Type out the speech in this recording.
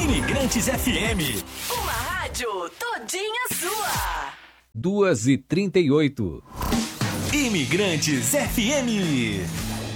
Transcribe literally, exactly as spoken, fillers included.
Imigrantes F M. Uma rádio todinha sua. duas e trinta e oito. Imigrantes F M.